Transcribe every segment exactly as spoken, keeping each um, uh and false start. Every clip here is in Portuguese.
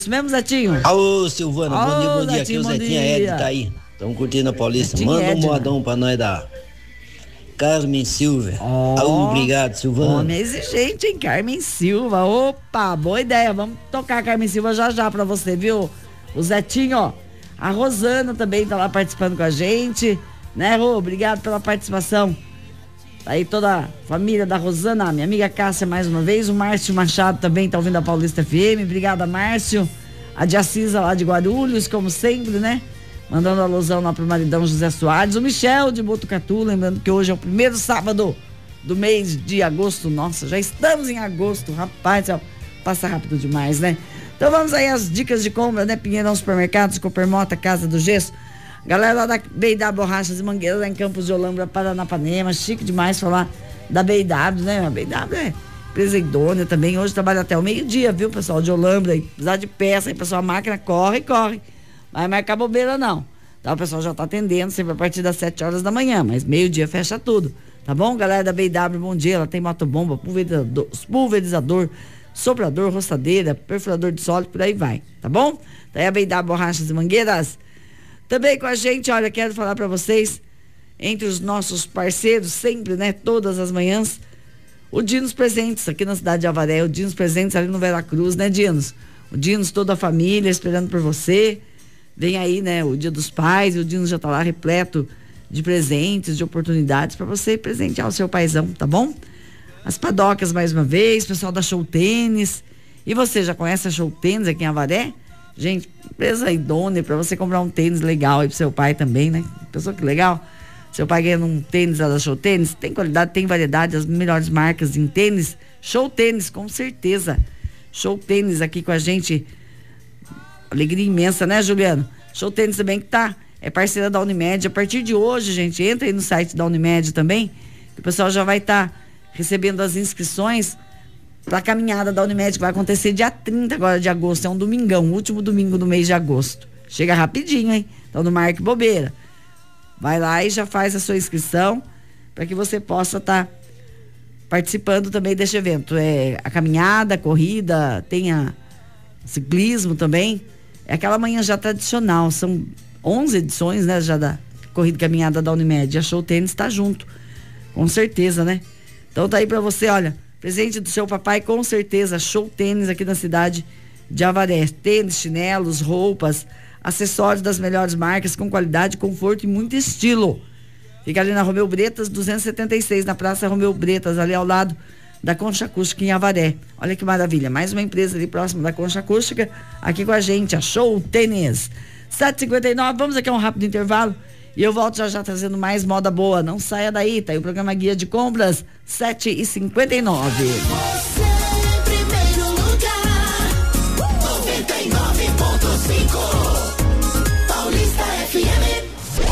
Isso mesmo, Zetinho? Alô, Silvana, Alô, bom dia, bom dia. Zetinho, Aqui o bom Zetinho dia. Ed tá aí. Estamos curtindo a Paulista. Zetinho Manda um Edna. modão pra nós da Carmen Silva. Ó, Alô, obrigado, Silvana. Homem exigente, hein? Carmen Silva. Opa, boa ideia. Vamos tocar a Carmen Silva já já pra você, viu? O Zetinho, ó. A Rosana também tá lá participando com a gente. Né, Rô? Obrigado pela participação. Tá aí toda a família da Rosana, minha amiga Cássia mais uma vez. O Márcio Machado também tá ouvindo a Paulista F M. Obrigada, Márcio. A Diacisa lá de Guarulhos, como sempre, né? Mandando alusão lá pro maridão José Soares. O Michel de Botucatu, lembrando que hoje é o primeiro sábado do mês de agosto. Nossa, já estamos em agosto, rapaz, ó, passa rápido demais, né? Então vamos aí às dicas de compra, né? Pinheirão Supermercados, Coopermota, Casa do Gesso. Galera lá da B e W Borrachas e Mangueiras, lá em Campos de Holambra, Paranapanema. Chique demais falar da B e W, né? A B e W é empresa idônea também. Hoje trabalha até o meio-dia, viu, pessoal de Holambra? E precisar de peça, aí, pessoal, a máquina corre, corre. Vai marcar bobeira, não. Então, o pessoal já tá atendendo, sempre a partir das sete horas da manhã, mas meio-dia fecha tudo. Tá bom? Galera da B e W, bom dia. Ela tem motobomba, pulverizador, pulverizador, soprador, roçadeira, perfurador de solo, por aí vai. Tá bom? Daí a B e W Borrachas e Mangueiras. Também com a gente, olha, quero falar pra vocês, entre os nossos parceiros, sempre, né, todas as manhãs, o Dinos Presentes, aqui na cidade de Avaré, o Dinos Presentes ali no Veracruz, né, Dinos? O Dinos, toda a família, esperando por você. Vem aí, né, o Dia dos Pais, e o Dinos já tá lá repleto de presentes, de oportunidades para você presentear o seu paizão, tá bom? As padocas, mais uma vez, pessoal da Show Tênis. E você, já conhece a Show Tênis aqui em Avaré? Gente, empresa idônea para você comprar um tênis legal aí pro seu pai também, né? Pessoa que legal. Seu pai ganhando um tênis lá da Show Tênis, tem qualidade, tem variedade, as melhores marcas em tênis. Show Tênis, com certeza. Show Tênis aqui com a gente. Alegria imensa, né, Juliano? Show Tênis também que tá, é parceira da Unimed. A partir de hoje, gente, entra aí no site da Unimed também, que o pessoal já vai estar tá recebendo as inscrições para a caminhada da Unimed, que vai acontecer dia trinta agora de agosto, é um domingão, o último domingo do mês de agosto. Chega rapidinho, hein? Então não marque bobeira. Vai lá e já faz a sua inscrição para que você possa estar tá participando também deste evento. É a caminhada, a corrida, tem a ciclismo também. É aquela manhã já tradicional, são onze edições, né, já da corrida e caminhada da Unimed. A Show Tênis está junto, com certeza, né? Então tá aí para você, olha, presente do seu papai, com certeza, Show Tênis aqui na cidade de Avaré. Tênis, chinelos, roupas, acessórios das melhores marcas, com qualidade, conforto e muito estilo. Fica ali na Romeu Bretas, duzentos e setenta e seis, na Praça Romeu Bretas, ali ao lado da Concha Acústica em Avaré. Olha que maravilha, mais uma empresa ali próxima da Concha Acústica, aqui com a gente, a Show Tênis. sete e cinquenta e nove, vamos aqui a um rápido intervalo e eu volto já já trazendo mais moda boa. Não saia daí, tá aí o programa Guia de Compras, sete e cinquenta e nove. Você em primeiro lugar, noventa e nove ponto cinco, Paulista F M.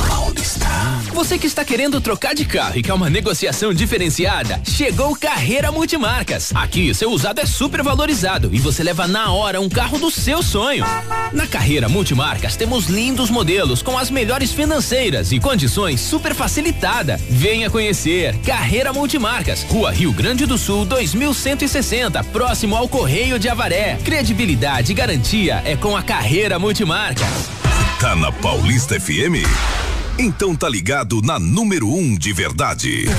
Você que está querendo trocar de carro e quer uma negociação diferenciada, chegou Carreira Multimarcas. Aqui, seu usado é super valorizado e você leva na hora um carro do seu sonho. Na Carreira Multimarcas temos lindos modelos com as melhores financeiras e condições super facilitada. Venha conhecer Carreira Multimarcas, Rua Rio Grande do Sul, dois mil cento e sessenta, próximo ao Correio de Avaré. Credibilidade e garantia é com a Carreira Multimarcas. Tá na Paulista F M? Então tá ligado na número um de verdade.